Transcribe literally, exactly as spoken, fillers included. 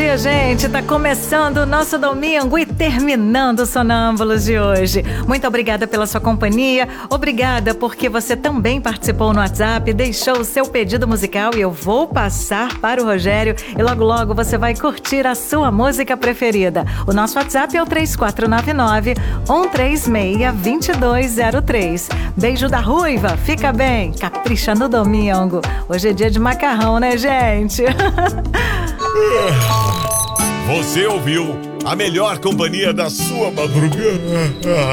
dia, gente! Tá começando o nosso domingo e terminando o Sonâmbulos de hoje. Muito obrigada pela sua companhia, obrigada porque você também participou no WhatsApp, deixou o seu pedido musical e eu vou passar para o Rogério e logo logo você vai curtir a sua música preferida. O nosso WhatsApp é o três quatro nove nove, um três seis, dois dois zero três. Beijo da Ruiva, fica bem, capricha no domingo. Hoje é dia de macarrão, né, gente? Você ouviu a melhor companhia da sua madrugada.